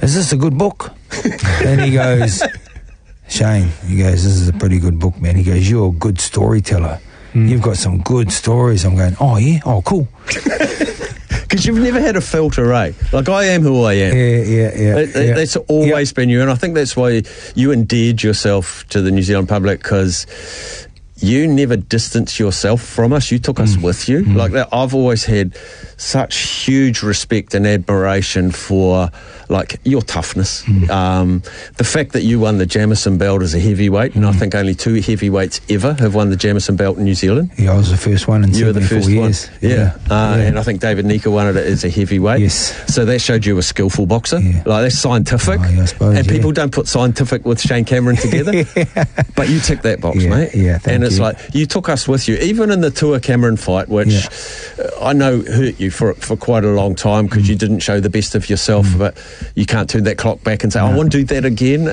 is this a good book? And he goes, Shane, he goes, this is a pretty good book, man. He goes, you're a good storyteller. You've got some good stories. I'm going, oh, yeah? Oh, cool. Because you've never had a filter, eh? Like, I am who I am. Yeah. That's always been you, and I think that's why you endeared yourself to the New Zealand public, because you never distanced yourself from us. You took us with you. Like that, I've always had such huge respect and admiration for, like, your toughness. The fact that you won the Jamison belt as a heavyweight, and I think only 2 heavyweights ever have won the Jamison belt in New Zealand. Yeah, I was the first one in 74 years. Yeah. And I think David Nika won it as a heavyweight. Yes. So that showed you a skillful boxer. Yeah. Like, that's scientific. Oh, yeah, I suppose, and people don't put scientific with Shane Cameron together. But you tick that box, mate. Yeah, thank and it's you. like, you took us with you, even in the Tua Cameron fight, which I know hurt you for quite a long time, because you didn't show the best of yourself, but you can't turn that clock back and say, I want to do that again.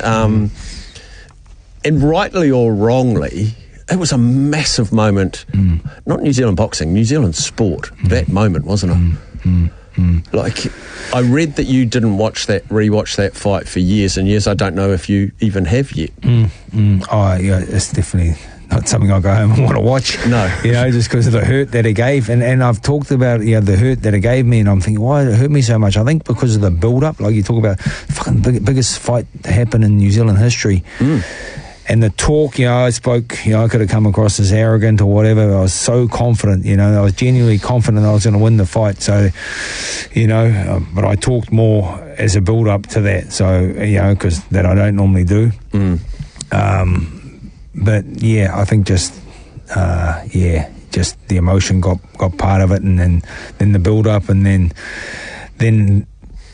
And rightly or wrongly, it was a massive moment. Not New Zealand boxing, New Zealand sport. That moment, wasn't it? Like, I read that you didn't rewatch that fight for years and years. I don't know if you even have yet. Oh, yeah, it's definitely not something I go home and want to watch. No. Just because of the hurt that it gave. And I've talked about, the hurt that it gave me, and I'm thinking, why did it hurt me so much? I think because of the build-up. Like, you talk about fucking biggest fight to happen in New Zealand history. And the talk, I spoke, I could have come across as arrogant or whatever. I was so confident, I was genuinely confident I was going to win the fight. So, but I talked more as a build-up to that. So, because that I don't normally do. But yeah, I think just the emotion got part of it, and then the build up, and then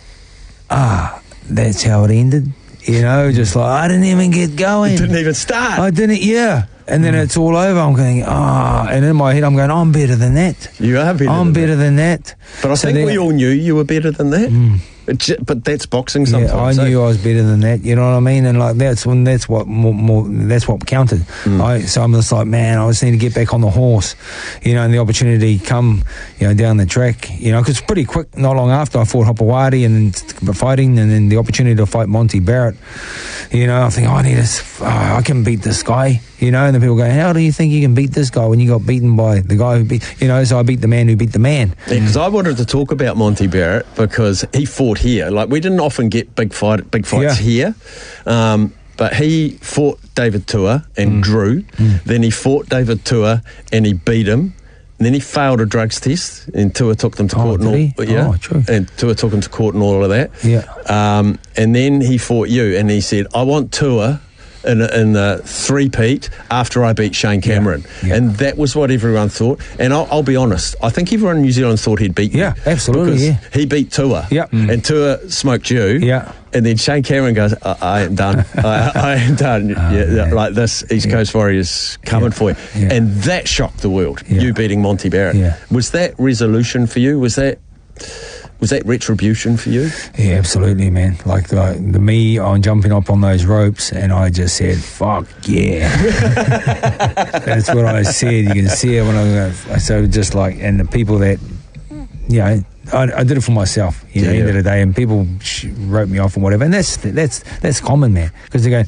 that's how it ended. Just like, I didn't even get going. Didn't even start. I didn't. And then it's all over. I'm going, and in my head I'm going, I'm better than that. You are better. I'm better than that. But I think we all knew you were better than that. But that's boxing sometimes. Yeah, I knew I was better than that. You know what I mean? And like that's what counted. So I'm just like, man, I just need to get back on the horse, and the opportunity come, down the track, because pretty quick, not long after I fought Hopewadi and then fighting, and then the opportunity to fight Monty Barrett. I think I can beat this guy. And then people go, how do you think you can beat this guy when you got beaten by the guy who beat, so I beat the man who beat the man. Yeah, because I wanted to talk about Monty Barrett because he fought here. Like, we didn't often get big fights here. But he fought David Tua and drew. Then he fought David Tua and he beat him. And then he failed a drugs test, and Tua took them to court. True. And Tua took him to court and all of that. Yeah. And then he fought you, and he said, I want Tua in the three-peat after I beat Shane Cameron. Yeah. And that was what everyone thought. And I'll be honest, I think everyone in New Zealand thought he'd beat you. Yeah, absolutely, because he beat Tua. Yeah. And Tua smoked you. Yeah. And then Shane Cameron goes, I am done. I am done. Like this East Coast Warriors coming for you. Yeah. And that shocked the world, you beating Monty Barrett. Yeah. Was that resolution for you? Was that retribution for you? Yeah, absolutely, man. Like me, I'm jumping up on those ropes, and I just said, fuck yeah. That's what I said. You can see it when I go. So just like, and the people that, I did it for myself, at the end of the day, and people wrote me off and whatever, and that's common, man, because they go,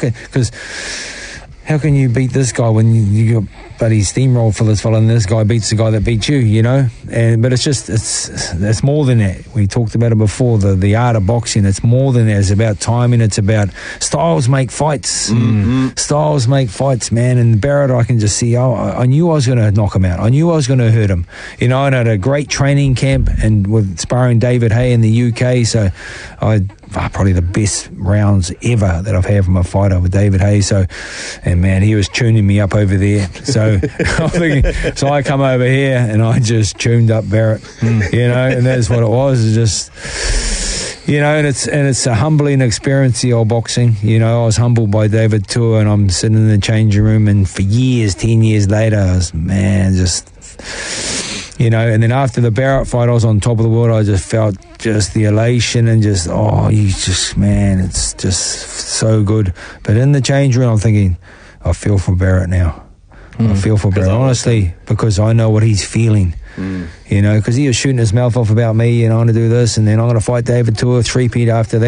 how can you beat this guy when you got bloody steamroll for this fella, and this guy beats the guy that beat you, but it's more than that. We talked about it before, the art of boxing. It's more than that. It's about timing. It's about styles make fights. Styles make fights, man. And Barrett, I can just see, I knew I was going to knock him out. I knew I was going to hurt him. I had a great training camp and with sparring David Hay in the UK, so probably the best rounds ever that I've had from a fighter with David Hay. So, and man, he was tuning me up over there. So I'm thinking, so I come over here and I just tuned up Barrett, and that's what it was. It's just, and it's a humbling experience, the old boxing. I was humbled by David Tua, and I'm sitting in the changing room, and for years, 10 years later, I was, man, just, and then after the Barrett fight, I was on top of the world. I just felt just the elation and just, man, it's just so good. But in the change room, I'm thinking, I feel for Barrett now. I feel for Barrett, honestly, because I know what he's feeling. Because he was shooting his mouth off about me, and I'm going to do this, and then I'm going to fight David Tua, three-peat after that.